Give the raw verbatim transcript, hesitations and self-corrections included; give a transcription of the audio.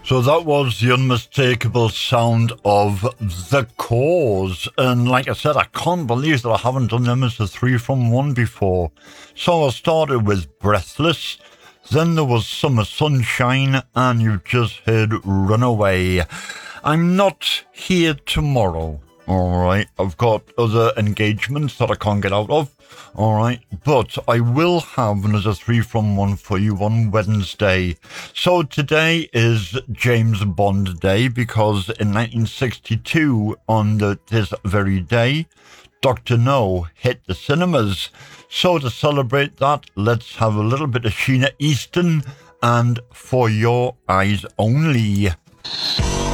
So that was the unmistakable sound of The Cause. And like I said, I can't believe that I haven't done them as a three from one before. So I started with Breathless, then there was Summer Sunshine, and you've just heard Runaway. I'm not here tomorrow. Alright, I've got other engagements that I can't get out of. Alright, but I will have another three from one for you on Wednesday. So today is James Bond Day because in nineteen sixty-two, on the, this very day, Doctor No hit the cinemas. So to celebrate that, let's have a little bit of Sheena Easton and For Your Eyes Only.